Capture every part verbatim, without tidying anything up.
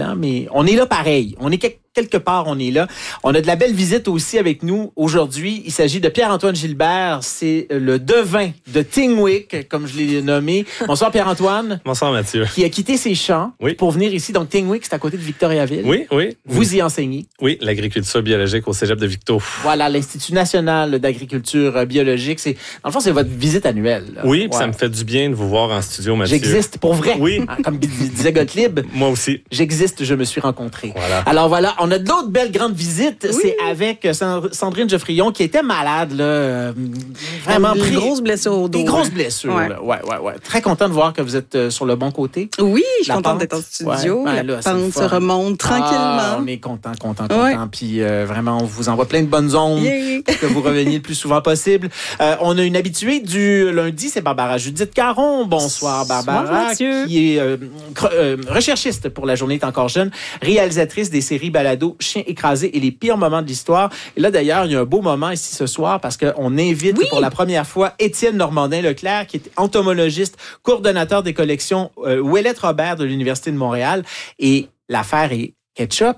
excellent, mais on est là pareil. On est quelque part, on est là. On a de la belle visite aussi avec nous aujourd'hui. Il s'agit de Pierre-Antoine Gilbert. C'est le devin de Tingwick, comme je l'ai nommé. Bonsoir Pierre-Antoine. Bonsoir Mathieu. Qui a quitté ses champs oui. pour venir ici. Donc Tingwick, c'est à côté de Victoriaville. Oui, oui. Vous oui. y enseignez. Oui, l'agriculture biologique au Cégep de Victo. Voilà, l'Institut national d'agriculture biologique. C'est, dans le fond, c'est votre visite annuelle. Là. Oui, ouais. puis ça me fait du bien de vous voir en studio, Mathieu. J'existe pour vrai. Oui. Comme disait Gottlieb. Moi aussi. J'existe, je me suis rencontré. Voilà. Alors voilà, on a d'autres belles grandes visites. Oui. C'est avec Sandrine Geoffrion qui était malade, là. Vraiment Des pris. grosses blessures au dos. Des grosses blessures, ouais. là. Ouais, ouais, ouais. Très content de voir que vous êtes sur le bon côté. Oui, je suis La contente pente. d'être en studio. Ouais, ben la là, c'est pente se fun. remonte tranquillement. Ah, on est content, content, content. Ouais. Puis euh, vraiment, on vous envoie plein de bonnes ondes Yeah. pour que vous reveniez le plus souvent possible. Euh, on a une habituée du lundi, c'est Barbara Judith Caron. Bonsoir, Barbara. Bonsoir, Mathieu. Qui est euh, cre- euh, recherchiste pour La Journée est encore jeune, réalisatrice des séries Balado, Chien écrasé et les pires moments de l'histoire. Et là, d'ailleurs, il y a un beau moment ici ce soir parce qu'on invite Oui. pour la première fois Étienne Normandin-Leclerc, qui est entomologiste, coordonnateur des collections euh, Ouellette Robert de l'Université de Montréal. Et l'affaire est ketchup.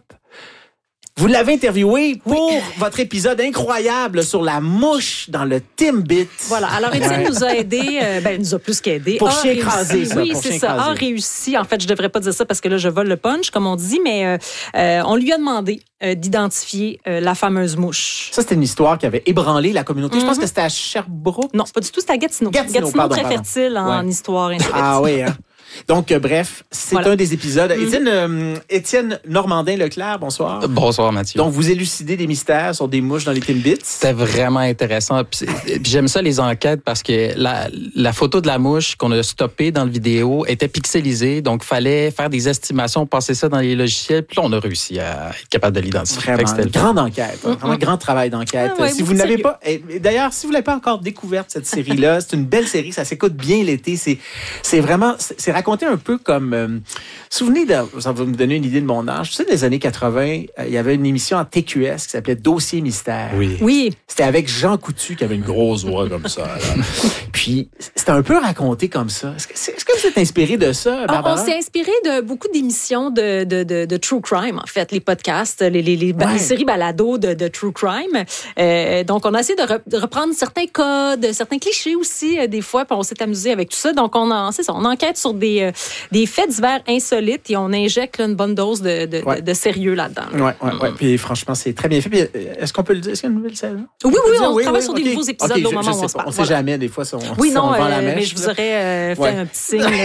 Vous l'avez interviewé pour Oui. votre épisode incroyable sur la mouche dans le Timbit. Voilà. Alors, Étienne Ouais. nous a aidés, euh, ben, nous a plus qu'aidés. Pour A chien réussi. écrasé, ça, Oui, pour c'est chien ça. A écrasé. réussi. En fait, je devrais pas dire ça parce que là, je vole le punch, comme on dit, mais euh, euh, on lui a demandé euh, d'identifier euh, la fameuse mouche. Ça, c'était une histoire qui avait ébranlé la communauté. Je pense Mhm. que c'était à Sherbrooke. Non, pas du tout, c'est à Gatineau. Gatineau, pardon, très pardon. fertile en, Ouais. histoire insolite. Ah oui, hein? Donc, euh, bref, c'est Voilà. un des épisodes. Mhm. Étienne, euh, Étienne Normandin-Leclerc, bonsoir. Bonsoir, Mathieu. Donc, vous élucidez des mystères sur des mouches dans les Timbits. C'était vraiment intéressant. Puis, c'est- puis j'aime ça, les enquêtes, parce que la, la photo de la mouche qu'on a stoppée dans le vidéo était pixelisée. Donc, il fallait faire des estimations, passer ça dans les logiciels. Puis là, on a réussi à être capable de l'identifier. Fait Vraiment, que c'était une le fun. grande enquête. hein. Vraiment, Mm-mm. grand travail d'enquête. Ah ouais, si vous beaucoup n'avez sérieux. pas... et- et D'ailleurs, si vous n'avez pas encore découvert cette série-là, c'est une belle série. Ça s'écoute bien l'été. C'est, c'est vraiment... C'est, c'est raconté un peu comme... Euh, souvenez, de, ça va me donner une idée de mon âge. Tu sais, des années quatre-vingts, euh, il y avait une émission en T Q S qui s'appelait Dossier Mystère. Oui. Oui. C'était avec Jean Coutu qui avait une grosse voix comme ça. là. Puis, c'était un peu raconté comme ça. Est-ce que, est-ce que vous êtes inspiré de ça, On, Barbara? on s'est inspiré de beaucoup d'émissions de, de, de, de true crime, en fait, les podcasts, les, les, les, Ouais. les séries balado de, de true crime. Euh, donc, on a essayé de, re- de reprendre certains codes, certains clichés aussi, euh, des fois, puis on s'est amusé avec tout ça. Donc, on, en, c'est ça, on enquête sur des, euh, des faits divers insolites et on injecte là, une bonne dose de, de, Ouais. de, de sérieux là-dedans. Oui, oui, oui. Puis franchement, c'est très bien fait. Puis, euh, est-ce qu'on peut le dire? Est-ce qu'il y a une nouvelle saison? Oui, peut oui, dire? on Oui, travaille oui, sur ok. des nouveaux épisodes Ok, au je- moment je où sais on se pas. parle. On sait Voilà. jamais, des fois, si on, Oui, si non, on vend la euh, mèche. mais je vous là. aurais euh, fait Ouais. un petit signe. Là,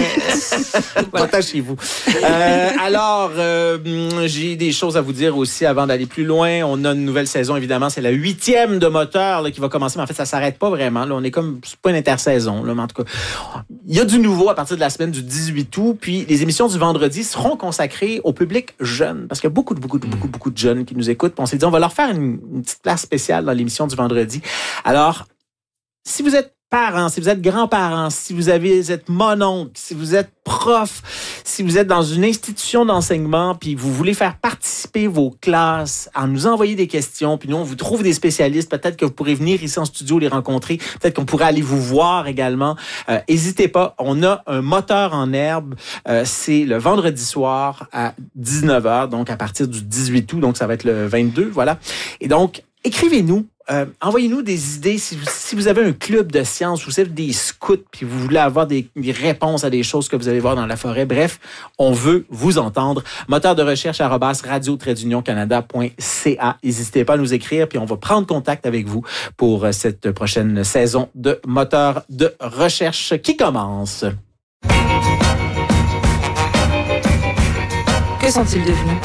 euh, voilà. Protégez-vous. Euh, alors, euh, j'ai des choses à vous dire aussi avant d'aller plus loin. On a une nouvelle saison, évidemment. C'est la huitième de Moteur là, qui va commencer. Mais en fait, ça s'arrête pas vraiment. Là. On est comme, c'est pas une intersaison. Là, mais en tout cas, il y a du nouveau à partir de la semaine du dix-huit août. Puis les émissions du vendredi seront consacrées au public jeune. Parce qu'il y a beaucoup, de, beaucoup, de, beaucoup, beaucoup de jeunes qui nous écoutent. Puis on s'est dit, on va leur faire une, une petite place spéciale dans l'émission du vendredi. Alors, si vous êtes parents, si vous êtes grands-parents, si vous avez, vous êtes mononcle, si vous êtes prof, si vous êtes dans une institution d'enseignement, puis vous voulez faire participer vos classes, en nous envoyer des questions, puis nous, on vous trouve des spécialistes, peut-être que vous pourrez venir ici en studio les rencontrer, peut-être qu'on pourrait aller vous voir également. Euh, n'hésitez pas, on a un moteur en herbe, euh, c'est le vendredi soir à dix-neuf heures, donc à partir du dix-huit août, donc ça va être le vingt-deux, voilà. Et donc, écrivez-nous. Euh, envoyez-nous des idées. Si vous, si vous avez un club de sciences, vous êtes des scouts, puis vous voulez avoir des, des réponses à des choses que vous allez voir dans la forêt. Bref, on veut vous entendre. Moteur de recherche arobase radio trait d'union canada point c a. N'hésitez pas à nous écrire, puis on va prendre contact avec vous pour euh, cette prochaine saison de Moteur de recherche qui commence. Que sont-ils devenus?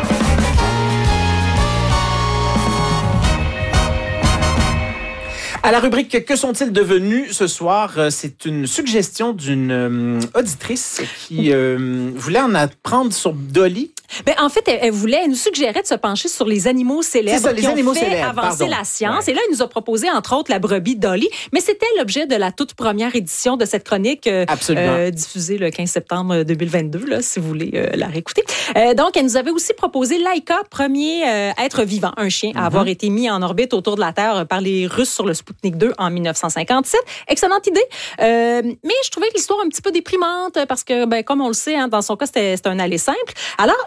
À la rubrique « Que sont-ils devenus » ce soir, euh, c'est une suggestion d'une euh, auditrice qui euh, voulait en apprendre sur Dolly. Ben, en fait, elle, elle voulait, elle nous suggérait de se pencher sur les animaux célèbres C'est ça, les qui ont animaux fait célèbres, avancer pardon. la science. Ouais. Et là, elle nous a proposé, entre autres, la brebis Dolly. Mais c'était l'objet de la toute première édition de cette chronique euh, Absolument. euh, diffusée le quinze septembre deux mille vingt-deux, là, si vous voulez euh, la réécouter. Euh, donc, elle nous avait aussi proposé Laika, premier euh, être vivant, un chien, à Mm-hmm. avoir été mis en orbite autour de la Terre par les Russes sur le Sputnik deux en dix-neuf cent cinquante-sept. Excellente idée. Euh, mais je trouvais l'histoire un petit peu déprimante parce que, ben, comme on le sait, hein, dans son cas, c'était, c'était un aller simple. Alors,